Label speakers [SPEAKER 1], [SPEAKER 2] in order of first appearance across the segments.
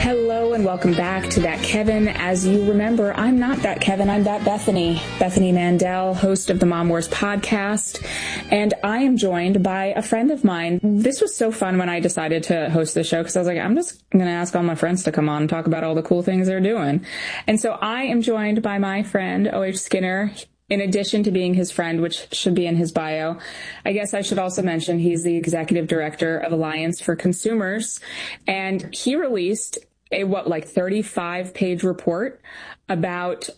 [SPEAKER 1] Hello and welcome back to That Kevin. As you remember, I'm not That Kevin, I'm That Bethany. Bethany Mandel, host of the Mom Wars podcast. And I am joined by a friend of mine. This was so fun when I decided to host the show because I was like, I'm just going to ask all my friends to come on and talk about all the cool things they're doing. And so I am joined by my friend, O.H. Skinner. In addition to being his friend, which should be in his bio, I guess I should also mention he's the executive director of Alliance for Consumers. And he released a 35-page report about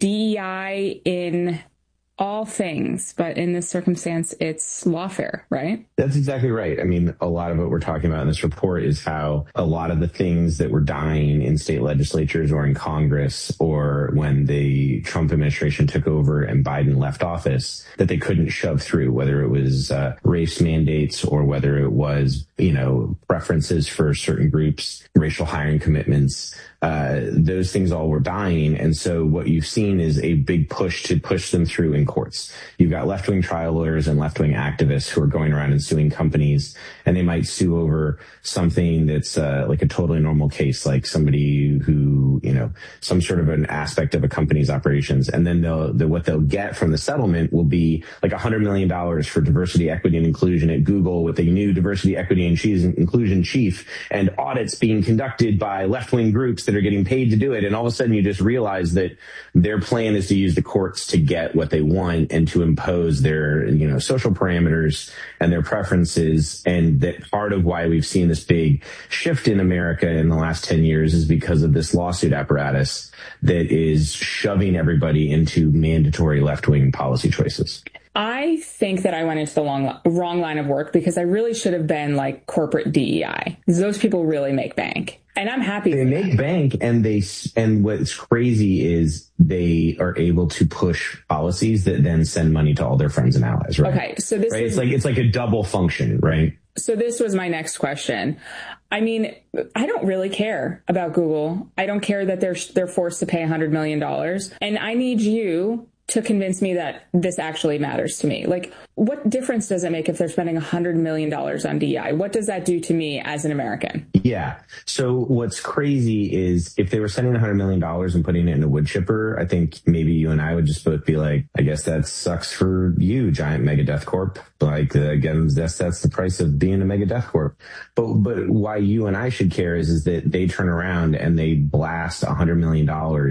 [SPEAKER 1] DEI in all things, but in this circumstance, it's lawfare, right?
[SPEAKER 2] That's exactly right. I mean, a lot of what we're talking about in this report is how a lot of the things that were dying in state legislatures or in Congress or when the Trump administration took over and Biden left office, that they couldn't shove through, whether it was race mandates or whether it was, preferences for certain groups, racial hiring commitments. Those things all were dying. And so what you've seen is a big push to push them through in courts. You've got left-wing trial lawyers and left-wing activists who are going around and suing companies, and they might sue over something that's like a totally normal case, like somebody who, some sort of an aspect of a company's operations. And then what they'll get from the settlement will be like $100 million for diversity, equity, and inclusion at Google with a new diversity, equity, and inclusion chief, and audits being conducted by left-wing groups that are getting paid to do it. And all of a sudden you just realize that their plan is to use the courts to get what they want and to impose their, social parameters and their preferences. And that part of why we've seen this big shift in America in the last 10 years is because of this lawsuit apparatus that is shoving everybody into mandatory left-wing policy choices.
[SPEAKER 1] I think that I went into the wrong line of work because I really should have been like corporate DEI. Those people really make bank. And I'm happy.
[SPEAKER 2] They make bank, and what's crazy is they are able to push policies that then send money to all their friends and allies, right?
[SPEAKER 1] Okay, so this
[SPEAKER 2] is it's like a double function, right?
[SPEAKER 1] So this was my next question. I mean, I don't really care about Google. I don't care that they're forced to pay $100 million, and I need you to convince me that this actually matters to me. Like, what difference does it make if they're spending $100 million on DEI? What does that do to me as an American?
[SPEAKER 2] Yeah. So what's crazy is if they were spending $100 million and putting it in a wood chipper, I think maybe you and I would just both be like, I guess that sucks for you, giant mega death corp. Like, again, that's the price of being a mega death corp. But why you and I should care is that they turn around and they blast $100 million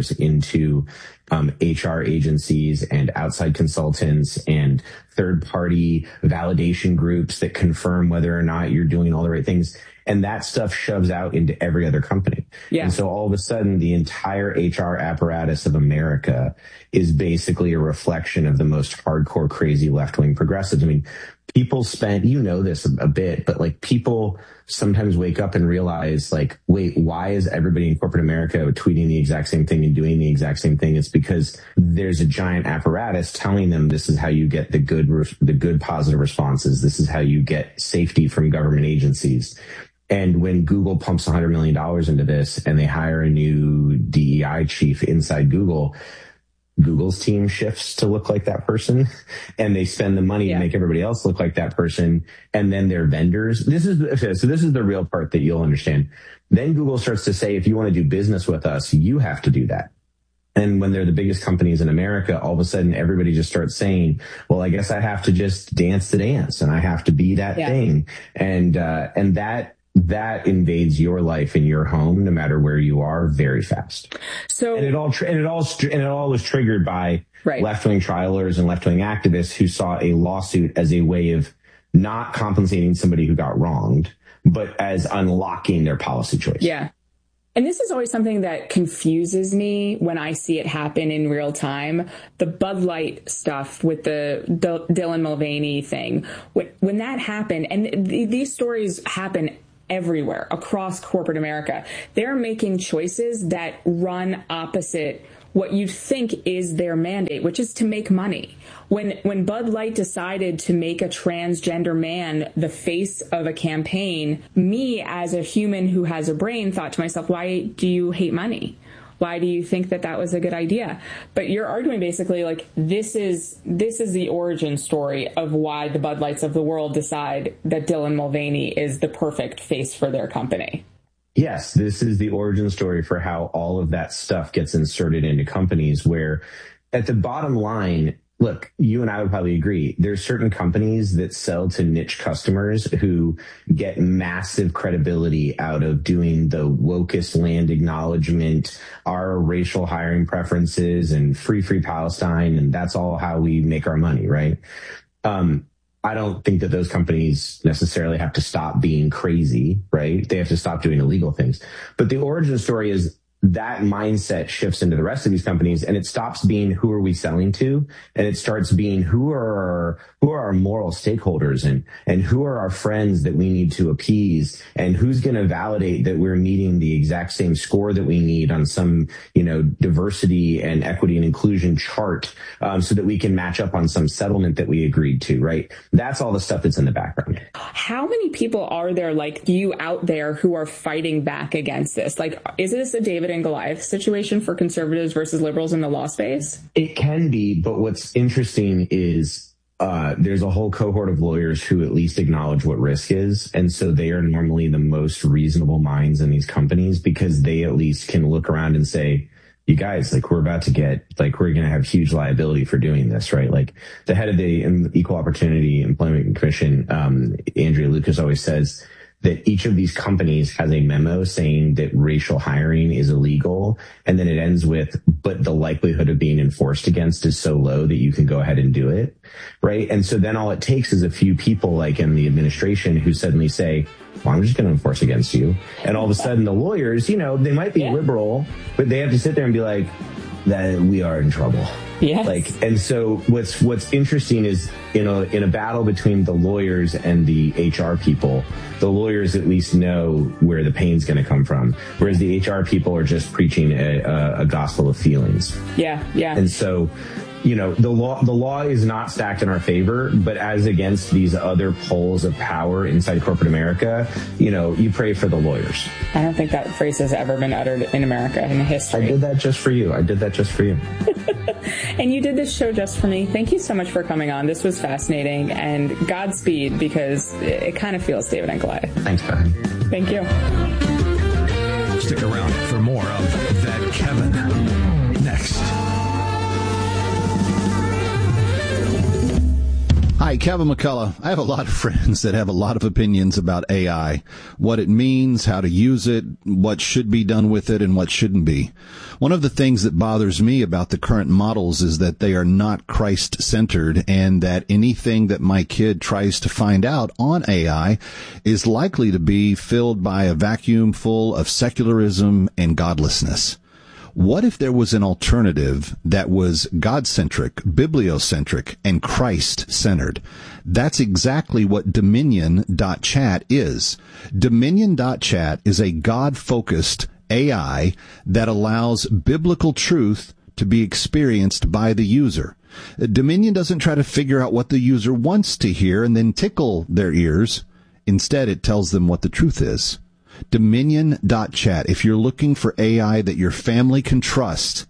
[SPEAKER 2] into HR agencies and outside consultants and third-party validation groups that confirm whether or not you're doing all the right things. And that stuff shoves out into every other company. Yeah. And so all of a sudden, the entire HR apparatus of America is basically a reflection of the most hardcore, crazy left-wing progressives. I mean, people this a bit, but like people sometimes wake up and realize like, wait, why is everybody in corporate America tweeting the exact same thing and doing the exact same thing? It's because there's a giant apparatus telling them this is how you get the good positive responses. This is how you get safety from government agencies. And when Google pumps $100 million into this and they hire a new DEI chief inside Google's team shifts to look like that person, and they spend the money to make everybody else look like that person. And then their vendors, this is the real part that you'll understand. Then Google starts to say, if you want to do business with us, you have to do that. And when they're the biggest companies in America, all of a sudden everybody just starts saying, well, I guess I have to just dance the dance and I have to be that thing. And that invades your life and your home, no matter where you are, very fast. So, and it all was triggered by left-wing trialers and left-wing activists who saw a lawsuit as a way of not compensating somebody who got wronged, but as unlocking their policy choice.
[SPEAKER 1] Yeah. And this is always something that confuses me when I see it happen in real time. The Bud Light stuff with the Dylan Mulvaney thing. When that happened, and these stories happen everywhere across corporate America, they're making choices that run opposite what you think is their mandate, which is to make money. When Bud Light decided to make a transgender man the face of a campaign, me as a human who has a brain thought to myself, why do you hate money? Why do you think that was a good idea? But you're arguing basically like this is the origin story of why the Bud Lights of the world decide that Dylan Mulvaney is the perfect face for their company.
[SPEAKER 2] Yes, this is the origin story for how all of that stuff gets inserted into companies where at the bottom line, look, you and I would probably agree. There's certain companies that sell to niche customers who get massive credibility out of doing the wokest land acknowledgement, our racial hiring preferences and free Palestine. And that's all how we make our money, right? I don't think that those companies necessarily have to stop being crazy, right? They have to stop doing illegal things. But the origin story is that mindset shifts into the rest of these companies, and it stops being who are we selling to, and it starts being who are our moral stakeholders, and who are our friends that we need to appease, and who's going to validate that we're meeting the exact same score that we need on some, diversity and equity and inclusion chart, so that we can match up on some settlement that we agreed to, right? That's all the stuff that's in the background.
[SPEAKER 1] How many people are there like you out there who are fighting back against this? Like, is this a David and Goliath situation for conservatives versus liberals in the law space?
[SPEAKER 2] It can be, but what's interesting is there's a whole cohort of lawyers who at least acknowledge what risk is. And so they are normally the most reasonable minds in these companies because they at least can look around and say, you guys, we're about to we're going to have huge liability for doing this, right? Like the head of the Equal Opportunity Employment Commission, Andrea Lucas, always says that each of these companies has a memo saying that racial hiring is illegal. And then it ends with, but the likelihood of being enforced against is so low that you can go ahead and do it. Right. And so then all it takes is a few people like in the administration who suddenly say, well, I'm just going to enforce against you. And all of a sudden the lawyers, they might be liberal, but they have to sit there and be like, that we are in trouble.
[SPEAKER 1] Yes.
[SPEAKER 2] And so what's interesting is, in a battle between the lawyers and the HR people, the lawyers at least know where the pain's going to come from, whereas the HR people are just preaching a gospel of feelings.
[SPEAKER 1] Yeah.
[SPEAKER 2] And so, the law is not stacked in our favor, but as against these other poles of power inside corporate America, you pray for the lawyers.
[SPEAKER 1] I don't think that phrase has ever been uttered in America in history.
[SPEAKER 2] I did that just for you.
[SPEAKER 1] And you did this show just for me. Thank you so much for coming on. This was fascinating, and Godspeed, because it kind of feels David and Goliath.
[SPEAKER 2] Thanks, Beth.
[SPEAKER 1] Thank you.
[SPEAKER 3] Stick around for more of That Kevin next.
[SPEAKER 4] Hi, Kevin McCullough. I have a lot of friends that have a lot of opinions about AI, what it means, how to use it, what should be done with it, and what shouldn't be. One of the things that bothers me about the current models is that they are not Christ-centered, and that anything that my kid tries to find out on AI is likely to be filled by a vacuum full of secularism and godlessness. What if there was an alternative that was God-centric, bibliocentric, and Christ-centered? That's exactly what Dominion.chat is. Dominion.chat is a God-focused AI that allows biblical truth to be experienced by the user. Dominion doesn't try to figure out what the user wants to hear and then tickle their ears. Instead, it tells them what the truth is. Dominion.chat. If you're looking for AI that your family can trust,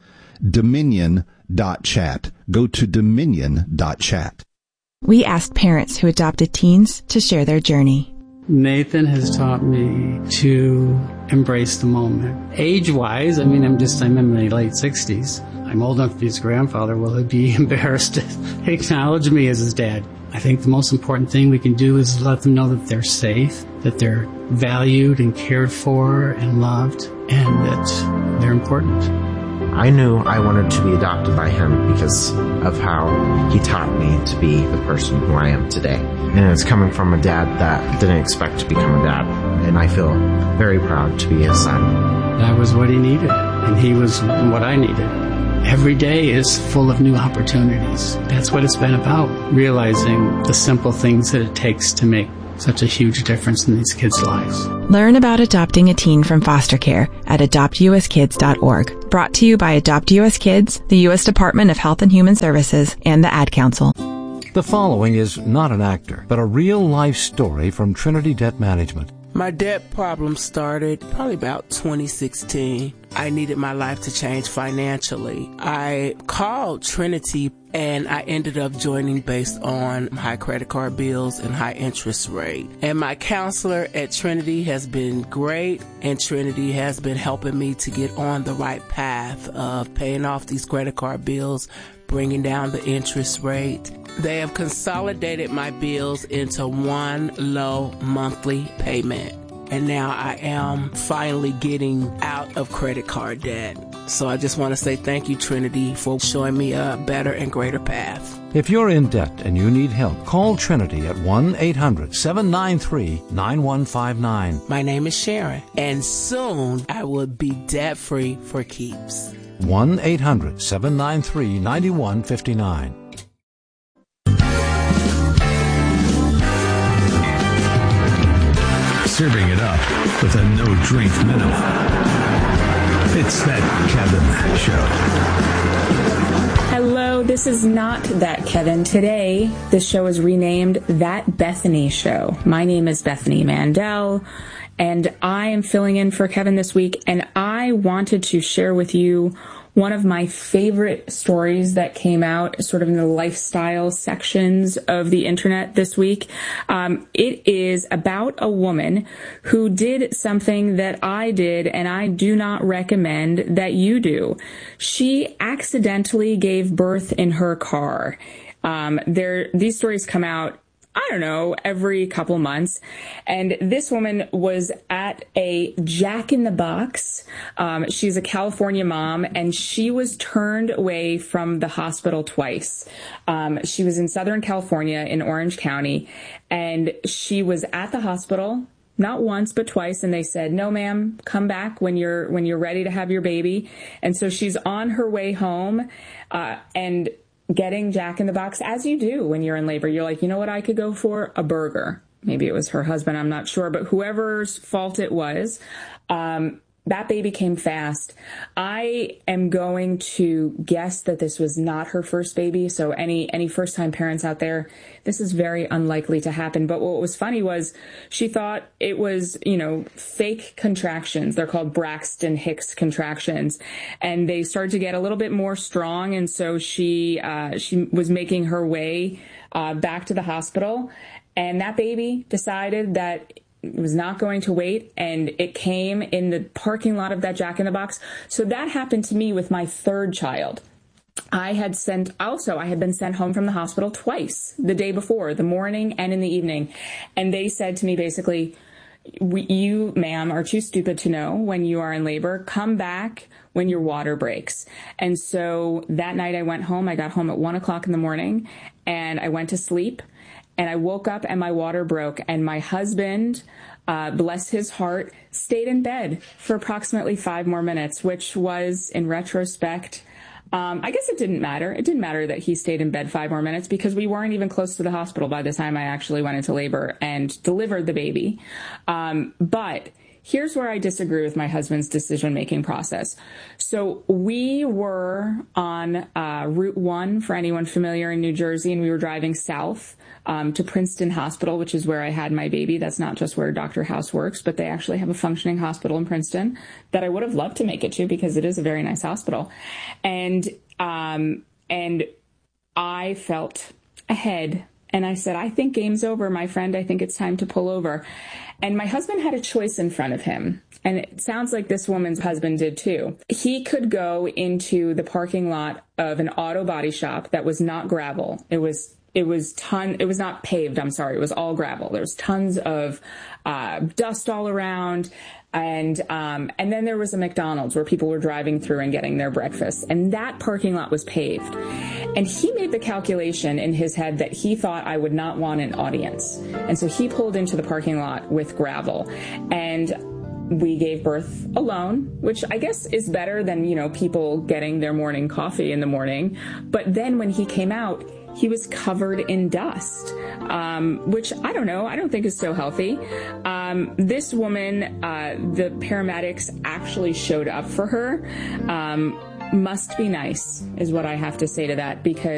[SPEAKER 4] Dominion.chat. Go to Dominion.chat.
[SPEAKER 5] We asked parents who adopted teens to share their journey.
[SPEAKER 6] Nathan has taught me to embrace the moment. Age-wise, I'm in my late 60s. I'm old enough to be his grandfather. Will he be embarrassed to acknowledge me as his dad? I think the most important thing we can do is let them know that they're safe, that they're valued and cared for and loved, and that they're important.
[SPEAKER 7] I knew I wanted to be adopted by him because of how he taught me to be the person who I am today. And it's coming from a dad that didn't expect to become a dad. And I feel very proud to be his son.
[SPEAKER 6] I was what he needed, and he was what I needed. Every day is full of new opportunities. That's what it's been about, realizing the simple things that it takes to make such a huge difference in these kids' lives.
[SPEAKER 5] Learn about adopting a teen from foster care at adoptuskids.org. Brought to you by Adopt US Kids, the U.S. Department of Health and Human Services, and the Ad Council.
[SPEAKER 8] The following is not an actor, but a real-life story from Trinity Debt Management. My debt problem started probably about 2016. I needed my life to change financially. I called Trinity and I ended up joining based on high credit card bills and high interest rate. And my counselor at Trinity has been great, and Trinity has been helping me to get on the right path of paying off these credit card bills, bringing down the interest rate. They have consolidated my bills into one low monthly payment. And now I am finally getting out of credit card debt. So I just want to say thank you, Trinity, for showing me a better and greater path.
[SPEAKER 9] If you're in debt and you need help, call Trinity at 1-800-793-9159.
[SPEAKER 8] My name is Sharon, and soon I will be debt-free for keeps.
[SPEAKER 9] 1-800-793-9159.
[SPEAKER 3] Serving it up with a no-drink minimum. It's That Kevin Show.
[SPEAKER 1] Hello, this is not That Kevin. Today, this show is renamed That Bethany Show. My name is Bethany Mandel, and I am filling in for Kevin this week, and I wanted to share with you one of my favorite stories that came out sort of in the lifestyle sections of the internet this week. It is about a woman who did something that I did, and I do not recommend that you do. She accidentally gave birth in her car. These stories come out, I don't know, every couple months. And this woman was at a Jack in the Box. She's a California mom, and she was turned away from the hospital twice. She was in Southern California in Orange County, and she was at the hospital not once, but twice. And they said, no, ma'am, come back when you're ready to have your baby. And so she's on her way home, and getting Jack in the Box, as you do when you're in labor. You're like, you know what I could go for? A burger. Maybe it was her husband, I'm not sure, but whoever's fault it was, that baby came fast. I am going to guess that this was not her first baby. So any first-time parents out there, this is very unlikely to happen. But what was funny was she thought it was, fake contractions. They're called Braxton Hicks contractions. And they started to get a little bit more strong. And so she was making her way back to the hospital. And that baby decided that it was not going to wait, and it came in the parking lot of that Jack in the Box. So that happened to me with my third child. I had been sent home from the hospital twice the day before, the morning and in the evening. And they said to me basically, you, ma'am, are too stupid to know when you are in labor. Come back when your water breaks. And so that night I went home. I got home at 1:00 in the morning, and I went to sleep. And I woke up and my water broke, and my husband, bless his heart, stayed in bed for approximately 5 more minutes, which was, in retrospect, I guess it didn't matter. It didn't matter that he stayed in bed 5 more minutes because we weren't even close to the hospital by the time I actually went into labor and delivered the baby. But here's where I disagree with my husband's decision-making process. So we were on Route 1, for anyone familiar in New Jersey, and we were driving south to Princeton Hospital, which is where I had my baby. That's not just where Dr. House works, but they actually have a functioning hospital in Princeton that I would have loved to make it to because it is a very nice hospital. And I felt ahead. And I said, I think game's over, my friend. I think it's time to pull over. And my husband had a choice in front of him. And it sounds like this woman's husband did too. He could go into the parking lot of an auto body shop that was not gravel. It was not paved. I'm sorry. It was all gravel. There was tons of dust all around. And then there was a McDonald's where people were driving through and getting their breakfast. And that parking lot was paved. And he made the calculation in his head that he thought I would not want an audience. And so he pulled into the parking lot with gravel. And we gave birth alone, which I guess is better than, people getting their morning coffee in the morning. But then when he came out, he was covered in dust, which I don't know. I don't think is so healthy. This woman, the paramedics actually showed up for her. Must be nice is what I have to say to that, because